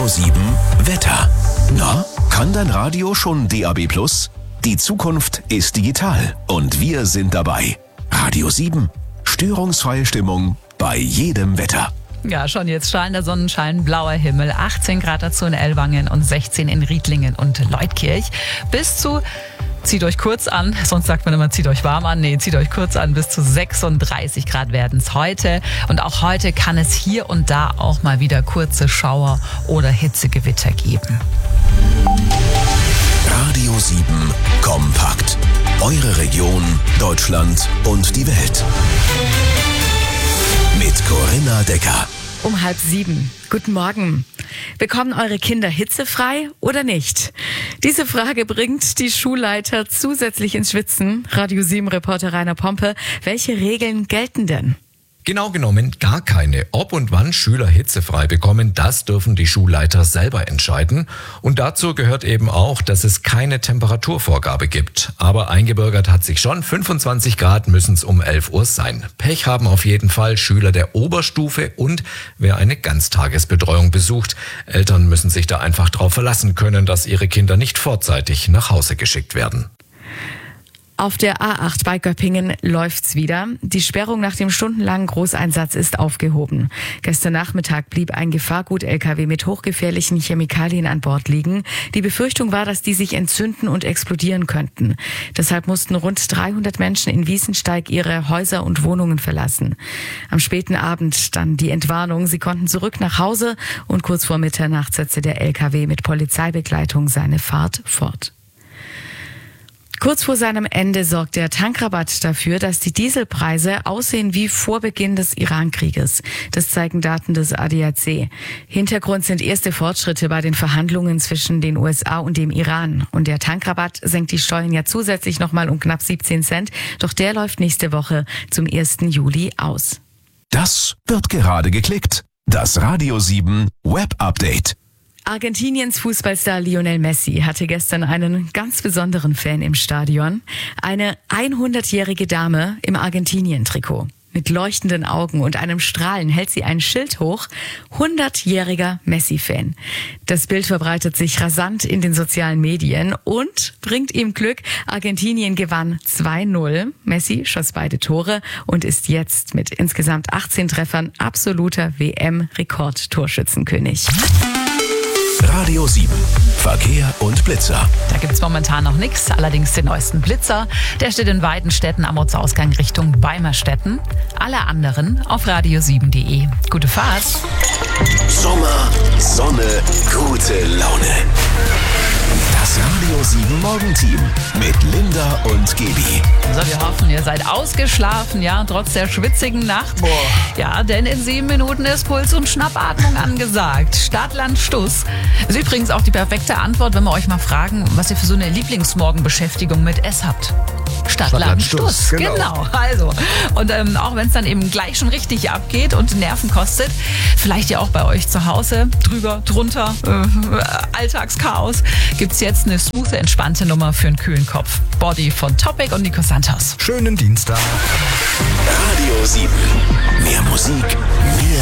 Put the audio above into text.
7 Wetter. Na, kann dein Radio schon DAB+? Die Zukunft ist digital und wir sind dabei. Radio 7. Störungsfreie Stimmung bei jedem Wetter. Ja, schon jetzt strahlender Sonnenschein, blauer Himmel, 18 Grad dazu in Ellwangen und 16 in Riedlingen und Leutkirch. Bis zu, zieht euch kurz an, sonst sagt man immer, zieht euch warm an. Nee, zieht euch kurz an, bis zu 36 Grad werden es heute. Und auch heute kann es hier und da auch mal wieder kurze Schauer oder Hitzegewitter geben. Radio 7 kompakt. Eure Region, Deutschland und die Welt. Mit Corinna Decker. Um 6:30. Guten Morgen. Bekommen eure Kinder hitzefrei oder nicht? Diese Frage bringt die Schulleiter zusätzlich ins Schwitzen. Radio 7-Reporter Rainer Pompe. Welche Regeln gelten denn? Genau genommen gar keine. Ob und wann Schüler hitzefrei bekommen, das dürfen die Schulleiter selber entscheiden. Und dazu gehört eben auch, dass es keine Temperaturvorgabe gibt. Aber eingebürgert hat sich schon, 25 Grad müssen es um 11 Uhr sein. Pech haben auf jeden Fall Schüler der Oberstufe und wer eine Ganztagesbetreuung besucht. Eltern müssen sich da einfach drauf verlassen können, dass ihre Kinder nicht vorzeitig nach Hause geschickt werden. Auf der A8 bei Göppingen läuft's wieder. Die Sperrung nach dem stundenlangen Großeinsatz ist aufgehoben. Gestern Nachmittag blieb ein Gefahrgut-LKW mit hochgefährlichen Chemikalien an Bord liegen. Die Befürchtung war, dass die sich entzünden und explodieren könnten. Deshalb mussten rund 300 Menschen in Wiesensteig ihre Häuser und Wohnungen verlassen. Am späten Abend dann die Entwarnung. Sie konnten zurück nach Hause und kurz vor Mitternacht setzte der LKW mit Polizeibegleitung seine Fahrt fort. Kurz vor seinem Ende sorgt der Tankrabatt dafür, dass die Dieselpreise aussehen wie vor Beginn des Iran-Krieges. Das zeigen Daten des ADAC. Hintergrund sind erste Fortschritte bei den Verhandlungen zwischen den USA und dem Iran. Und der Tankrabatt senkt die Steuern ja zusätzlich nochmal um knapp 17 Cent. Doch der läuft nächste Woche zum 1. Juli aus. Das wird gerade geklickt. Das Radio 7 Web Update. Argentiniens Fußballstar Lionel Messi hatte gestern einen ganz besonderen Fan im Stadion. Eine 100-jährige Dame im Argentinien-Trikot. Mit leuchtenden Augen und einem Strahlen hält sie ein Schild hoch. 100-jähriger Messi-Fan. Das Bild verbreitet sich rasant in den sozialen Medien und bringt ihm Glück. Argentinien gewann 2-0. Messi schoss beide Tore und ist jetzt mit insgesamt 18 Treffern absoluter WM-Rekord-Torschützenkönig. Radio 7. Verkehr und Blitzer. Da gibt's momentan noch nichts, allerdings den neuesten Blitzer. Der steht in Weidenstetten am Ortsausgang Richtung Beimerstetten. Alle anderen auf radio7.de. Gute Fahrt. Sommer, Sonne, gute Laune. Das Radio 7 Morgenteam mit Linda und Gaby. So, wir hoffen, ihr seid ausgeschlafen, ja, trotz der schwitzigen Nacht. Ja, denn in 7 Minuten ist Puls- und Schnappatmung angesagt. Stadt, Land, Stuss. Ist übrigens auch die perfekte Antwort, wenn wir euch mal fragen, was ihr für so eine Lieblingsmorgenbeschäftigung mit S habt. Stadt, Land, Stuss. Genau. Also, und auch wenn es dann eben gleich schon richtig abgeht und Nerven kostet, vielleicht ja auch bei euch zu Hause, drüber, drunter, Alltagschaos, gibt's jetzt eine smooth, entspannte Nummer für einen kühlen Kopf. Body von Topic und Nico Santos. Schönen Dienstag. Radio 7. Mehr Musik, mehr